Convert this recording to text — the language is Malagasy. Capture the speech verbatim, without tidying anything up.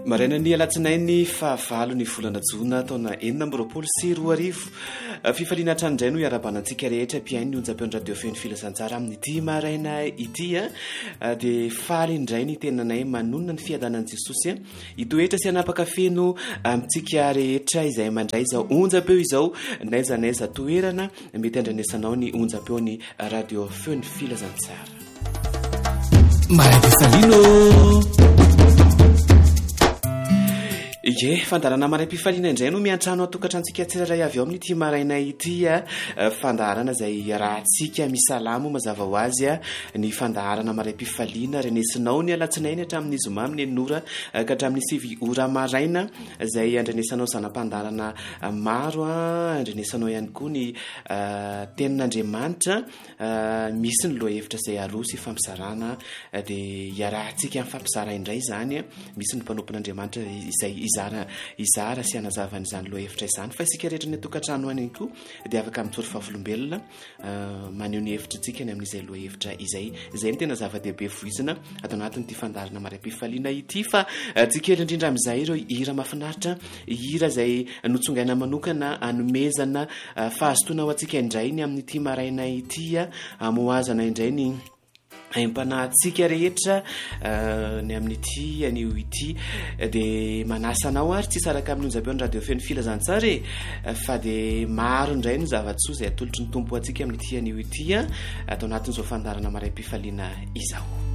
Maraina ny alatsinainy fahavalo ny volana jona taona enina amby roapolo sy roa arivo fifaliana hatrany indray no iarabanantsika rehetra mpiainy onjam-peon'ny radio feno filasantsara amin'ity maraina ity a dia faly indray ny tenanay manonona ny fiadanan'i Jesosy hitoetra sy hanapaka feno amintsika rehetra izay mandray izao onjam-peo izao naiza naiza toerana mety andranesanao ny onjam-peon'ny radio feno filasantsara. Mahasalino Ye, fandarana maram-pifaliana indray no miantrano atokatrantsika tsirairay avy ao amin'ity maraina ity a fandarana izay rahantsika misalamo mazava ho azy a ny fandarana maram-pifaliana renesinao ny alatsinainy hatramin'ny zoma amin'ny enora ka hatramin'ny sivy ora maraina izay andrenesanao zanam-pandarana maro a andrenesanao ihany koa ny tenin'Andriamanitra misy ny lohahevitra izay aroso fampisarana dia iarahantsika amin'ny fampisara indray izany a misy ny mpanompon'Andriamanitra izay izara izara sy anazavana izany lohahevitra izany fa isika rehetra ny tokantrano any koa dia afaka mitsory fahavolombelona maneho ny hevitrantsika ny amin'izay lohahevitra izay izay ny tena zava-dehibe voizina atao anatin'ity fandarana maram-pifaliana ity fa tsikely indrindra amin'izay ireo hira mahafinaritra hira izay notsongaina manokana anomezana fahazotoana ho antsika indray ny amin'ity maraina ity amoazana indray ny aim-panahintsika rehetra ny amin'ity anio ity dia manasanao ary tsisy araka amin'ny onjam-peon'ny radio feno filazantsara e fa dia maro indray ny zava-tsoa izay atolotry ny tompo antsika amin'ity anio ity atao anatin'izao fandarana maram-pifaliana izao.